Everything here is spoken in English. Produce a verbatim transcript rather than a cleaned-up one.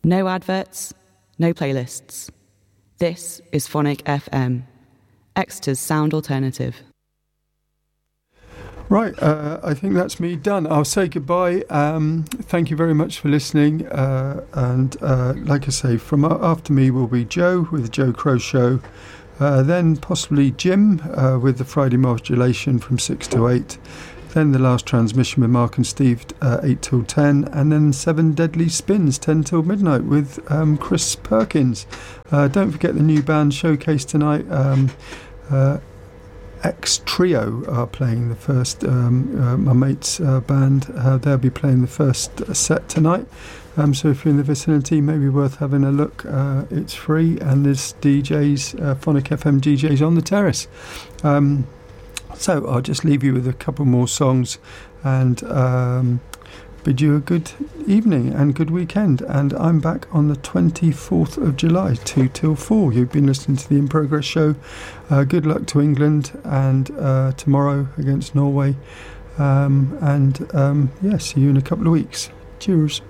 No adverts, no playlists. This is Phonic F M, Exeter's sound alternative. Right, uh, I think that's me done. I'll say goodbye. Um, thank you very much for listening. Uh, and uh, like I say, from uh, after me will be Joe with the Joe Crow Show. Uh, then possibly Jim uh, with the Friday modulation from six to eight. Then the last transmission with Mark and Steve, uh, eight till ten. And then Seven Deadly Spins, ten till midnight with um, Chris Perkins. Uh, don't forget the new band showcase tonight. Um, uh, X Trio are playing the first, um, uh, my mate's uh, band, uh, they'll be playing the first set tonight, um, so if you're in the vicinity, maybe worth having a look. Uh, it's free, and there's D Js, uh, Phonic F M D Js on the terrace. Um, so I'll just leave you with a couple more songs and um, bid you a good evening and good weekend, and I'm back on the twenty-fourth of July, two till four. You've been listening to the In Progress show. Uh, good luck to England and uh, tomorrow against Norway, um, and um, yeah, see you in a couple of weeks. Cheers.